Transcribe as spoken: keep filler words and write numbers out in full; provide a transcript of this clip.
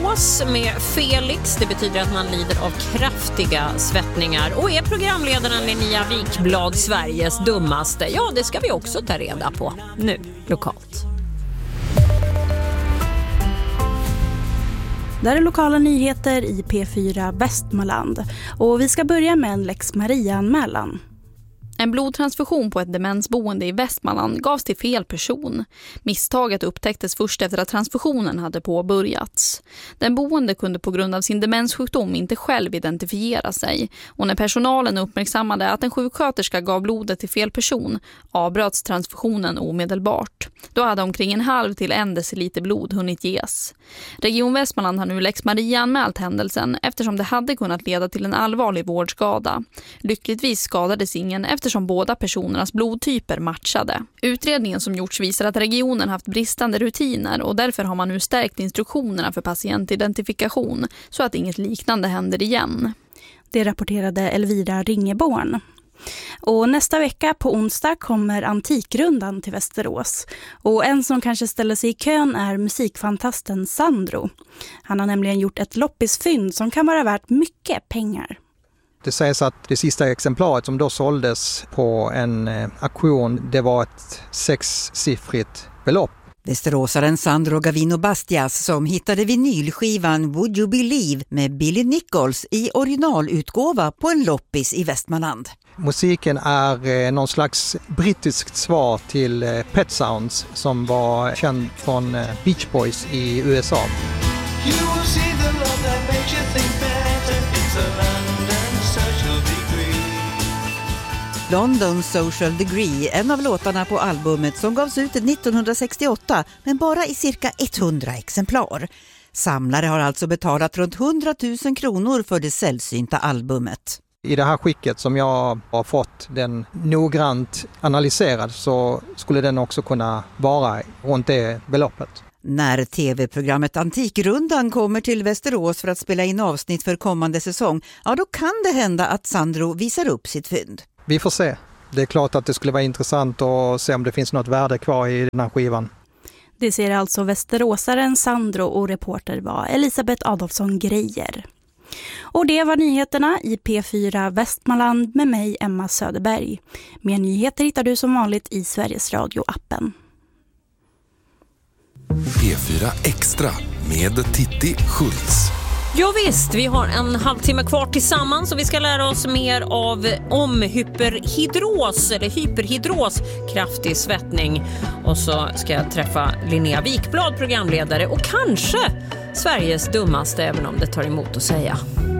Västerås med Felix. Det betyder att man lider av kraftiga svettningar. Och är programledaren Linnea Wikblad Sveriges dummaste? Ja, det ska vi också ta reda på nu lokalt. Där är lokala nyheter i P fyra Västmanland. Och vi ska börja med en Lex Maria-anmälan. En blodtransfusion på ett demensboende i Västmanland gavs till fel person. Misstaget upptäcktes först efter att transfusionen hade påbörjats. Den boende kunde på grund av sin demenssjukdom inte själv identifiera sig. Och när personalen uppmärksammade att en sjuksköterska gav blodet till fel person avbröts transfusionen omedelbart. Då hade omkring en halv till en deciliter blod hunnit ges. Region Västmanland har nu Lex Maria anmält händelsen eftersom det hade kunnat leda till en allvarlig vårdskada. Lyckligtvis skadades ingen eftersom båda personernas blodtyper matchade. Utredningen som gjorts visar att regionen haft bristande rutiner och därför har man nu stärkt instruktionerna för patientidentifikation så att inget liknande händer igen. Det rapporterade Elvira Ringeborn. Och nästa vecka på onsdag kommer Antikrundan till Västerås. Och en som kanske ställer sig i kön är musikfantasten Sandro. Han har nämligen gjort ett loppisfynd som kan vara värt mycket pengar. Det sägs att det sista exemplaret som då såldes på en eh, auktion, det var ett sexsiffrigt belopp. Västeråsaren Sandro Gavino Bastias som hittade vinylskivan Would You Believe med Billy Nichols i originalutgåva på en loppis i Västmanland. Musiken är eh, någon slags brittiskt svar till eh, Pet Sounds som var känd från eh, Beach Boys i U S A. London Social Degree, en av låtarna på albumet som gavs ut nittonhundrasextioåtta men bara i cirka hundra exemplar. Samlare har alltså betalat runt hundratusen kronor för det sällsynta albumet. I det här skicket som jag har fått den noggrant analyserad så skulle den också kunna vara runt det beloppet. När tv-programmet Antikrundan kommer till Västerås för att spela in avsnitt för kommande säsong, ja då kan det hända att Sandro visar upp sitt fynd. Vi får se. Det är klart att det skulle vara intressant att se om det finns något värde kvar i den här skivan. Det ser alltså västeråsaren Sandro och reporter var Elisabeth Adolfsson Grejer. Och det var nyheterna i P fyra Västmanland med mig Emma Söderberg. Mer nyheter hittar du som vanligt i Sveriges Radio-appen. P fyra Extra med Titti Schultz. Ja visst, vi har en halvtimme kvar tillsammans och vi ska lära oss mer av om hyperhidros eller hyperhidros, kraftig svettning. Och så ska jag träffa Linnea Wikblad, programledare och kanske Sveriges dummaste, även om det tar emot att säga.